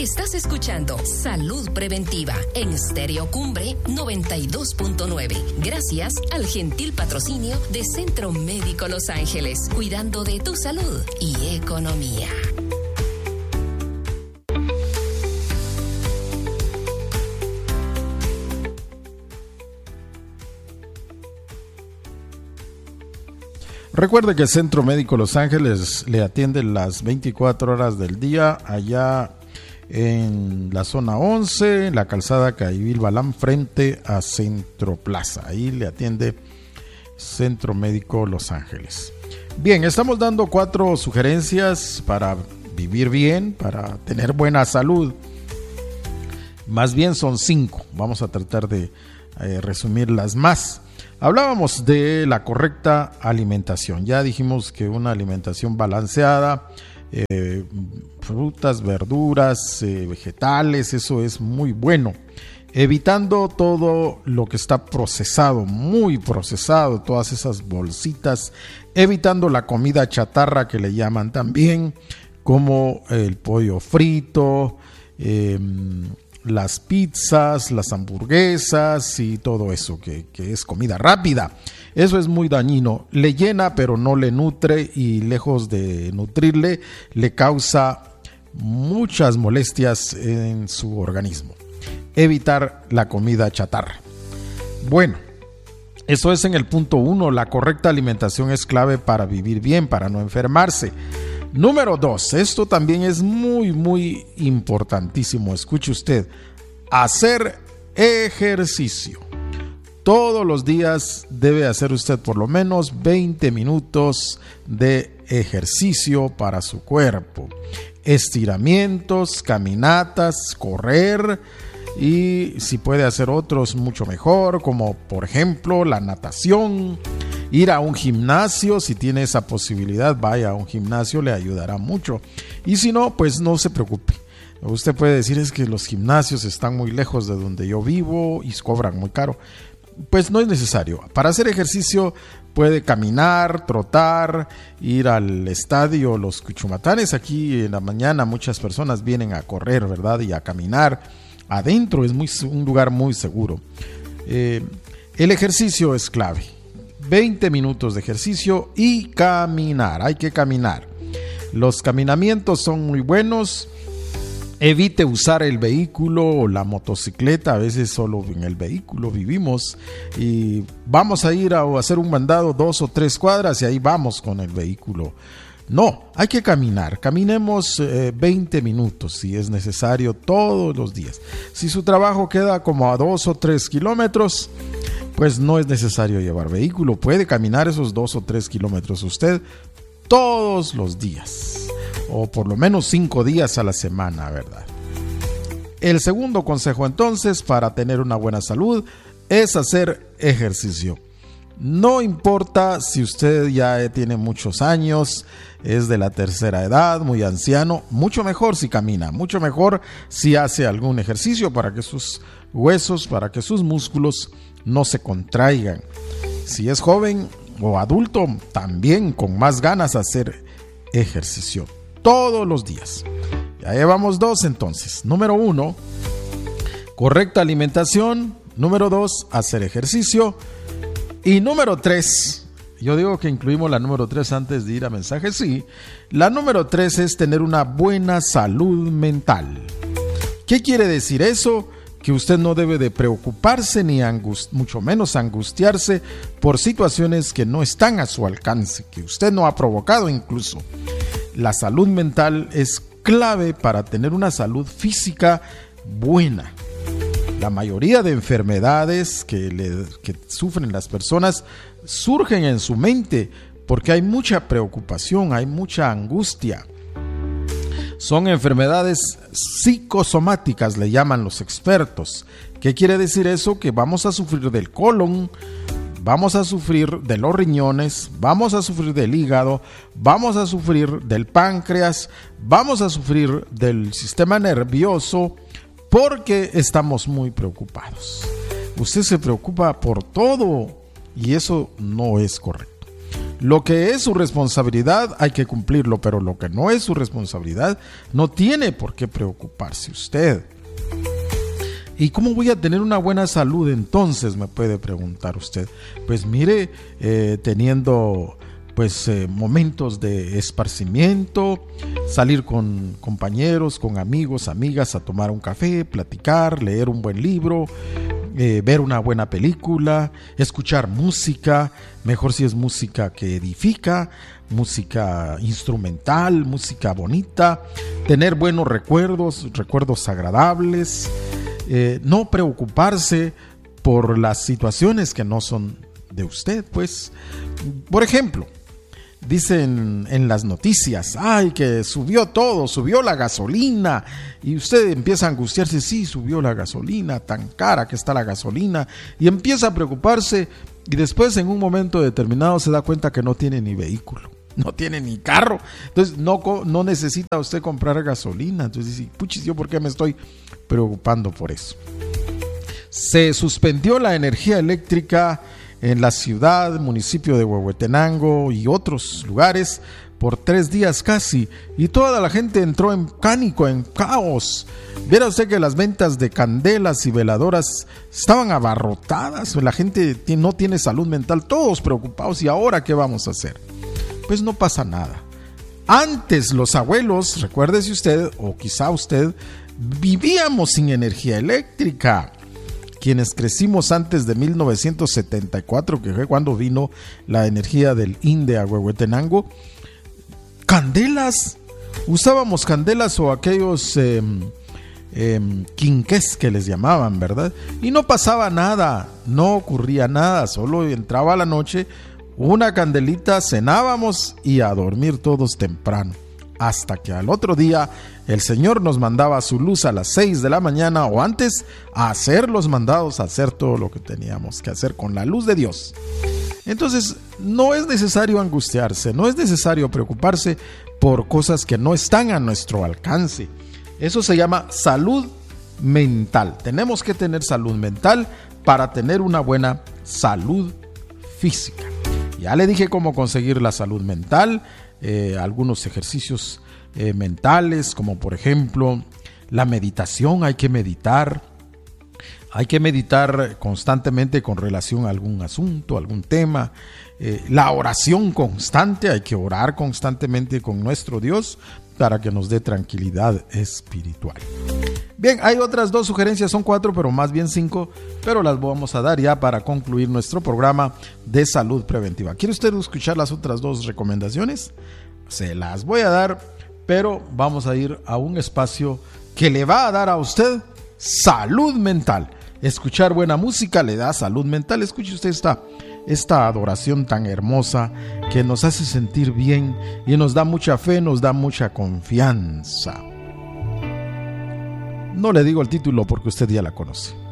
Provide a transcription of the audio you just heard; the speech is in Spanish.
Estás escuchando Salud Preventiva en Stereo Cumbre 92.9. Gracias al gentil patrocinio de Centro Médico Los Ángeles, cuidando de tu salud y economía. Recuerde que el Centro Médico Los Ángeles le atiende las 24 horas del día allá en la zona 11, en la calzada Caibil Balán, frente a Centro Plaza. Ahí le atiende Centro Médico Los Ángeles. Bien, estamos dando 4 sugerencias para vivir bien, para tener buena salud. Más bien son 5. Vamos a tratar de resumirlas más. Hablábamos de la correcta alimentación. Ya dijimos que una alimentación balanceada, frutas, verduras, vegetales, eso es muy bueno. Evitando todo lo que está procesado, muy procesado, todas esas bolsitas. Evitando la comida chatarra que le llaman también, como el pollo frito, las pizzas, las hamburguesas y todo eso que es comida rápida. Eso es muy dañino, le llena pero no le nutre, y lejos de nutrirle le causa muchas molestias en su organismo. Evitar la comida chatarra. Bueno, eso es en el punto 1. La correcta alimentación es clave para vivir bien, para no enfermarse. Número 2, esto también es muy importantísimo. Escuche usted, hacer ejercicio. Todos los días debe hacer usted por lo menos 20 minutos de ejercicio para su cuerpo. Estiramientos, caminatas, correr, y si puede hacer otros mucho mejor, como por ejemplo la natación. Ir a un gimnasio, si tiene esa posibilidad, vaya a un gimnasio, le ayudará mucho. Y si no, pues no se preocupe. Usted puede decir, es que los gimnasios están muy lejos de donde yo vivo y cobran muy caro. Pues no es necesario. Para hacer ejercicio puede caminar, trotar, ir al estadio Los Cuchumatanes. Aquí en la mañana muchas personas vienen a correr, ¿verdad? Y a caminar. Adentro es un lugar muy seguro. El ejercicio es clave. 20 minutos de ejercicio y caminar. Hay que caminar. Los caminamientos son muy buenos. Evite usar el vehículo o la motocicleta. A veces solo en el vehículo vivimos y vamos a ir a hacer un mandado 2 o 3 cuadras y ahí vamos con el vehículo. No, hay que caminar. Caminemos 20 minutos si es necesario todos los días. Si su trabajo queda como a 2 o 3 kilómetros, pues no es necesario llevar vehículo. Puede caminar esos 2 o 3 kilómetros usted todos los días, o por lo menos 5 días a la semana, ¿verdad? El segundo consejo entonces para tener una buena salud es hacer ejercicio. No importa si usted ya tiene muchos años, es de la tercera edad, muy anciano, mucho mejor si camina, mucho mejor si hace algún ejercicio para que sus huesos, para que sus músculos no se contraigan. Si es joven o adulto, también con más ganas hacer ejercicio todos los días. Ya llevamos 2 entonces. Número 1, correcta alimentación. Número 2, hacer ejercicio. Y número 3, yo digo que incluimos la número 3 antes de ir a mensajes. Sí, la número 3 es tener una buena salud mental. ¿Qué quiere decir eso? Que usted no debe de preocuparse ni mucho menos angustiarse por situaciones que no están a su alcance, que usted no ha provocado incluso. La salud mental es clave para tener una salud física buena. La mayoría de enfermedades que sufren las personas surgen en su mente porque hay mucha preocupación, hay mucha angustia. Son enfermedades psicosomáticas, le llaman los expertos. ¿Qué quiere decir eso? Que vamos a sufrir del colon, vamos a sufrir de los riñones, vamos a sufrir del hígado, vamos a sufrir del páncreas, vamos a sufrir del sistema nervioso, porque estamos muy preocupados. Usted se preocupa por todo y eso no es correcto. Lo que es su responsabilidad hay que cumplirlo, pero lo que no es su responsabilidad no tiene por qué preocuparse usted. ¿Y cómo voy a tener una buena salud entonces? Me puede preguntar usted. Pues mire, teniendo momentos de esparcimiento, salir con compañeros, con amigos, amigas a tomar un café, platicar, leer un buen libro, ver una buena película, escuchar música, mejor si es música que edifica, música instrumental, música bonita, tener buenos recuerdos agradables, no preocuparse por las situaciones que no son de usted, pues. Por ejemplo, dicen en las noticias, ay, que subió todo, subió la gasolina, y usted empieza a angustiarse, sí, subió la gasolina, tan cara que está la gasolina, y empieza a preocuparse, y después en un momento determinado se da cuenta que no tiene ni vehículo, no tiene ni carro, entonces no necesita usted comprar gasolina. Entonces dice, puchis, ¿yo por qué me estoy preocupando por eso? Se suspendió la energía eléctrica en la ciudad, municipio de Huehuetenango y otros lugares por 3 días casi, y toda la gente entró en pánico, en caos. Viera usted que las ventas de candelas y veladoras estaban abarrotadas, la gente no tiene salud mental, todos preocupados. ¿Y ahora qué vamos a hacer? Pues no pasa nada. Antes los abuelos, recuérdese usted, o quizá usted, vivíamos sin energía eléctrica. Quienes crecimos antes de 1974, que fue cuando vino la energía del INDE a Huehuetenango, candelas, usábamos candelas o aquellos quinqués que les llamaban, ¿verdad? Y no pasaba nada, no ocurría nada, solo entraba la noche, una candelita, cenábamos y a dormir todos temprano. Hasta que al otro día el Señor nos mandaba su luz a las 6 de la mañana o antes a hacer los mandados, a hacer todo lo que teníamos que hacer con la luz de Dios. Entonces no es necesario angustiarse, no es necesario preocuparse por cosas que no están a nuestro alcance. Eso se llama salud mental. Tenemos que tener salud mental para tener una buena salud física. Ya le dije cómo conseguir la salud mental. Algunos ejercicios mentales, como por ejemplo la meditación. Hay que meditar constantemente con relación a algún asunto, algún tema. La oración constante, hay que orar constantemente con nuestro Dios para que nos dé tranquilidad espiritual. Bien, hay otras 2 sugerencias, son 4, pero más bien 5, pero las vamos a dar ya para concluir nuestro programa de salud preventiva. ¿Quiere usted escuchar las otras 2 recomendaciones? Se las voy a dar, pero vamos a ir a un espacio que le va a dar a usted salud mental. Escuchar buena música le da salud mental. Escuche usted esta adoración tan hermosa que nos hace sentir bien y nos da mucha fe, nos da mucha confianza. No le digo el título porque usted ya la conoce.